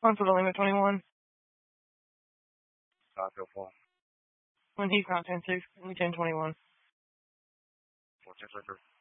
On for the limit 21. Southfield Fall. When he's not 10-6, only 10-21. 14 Center.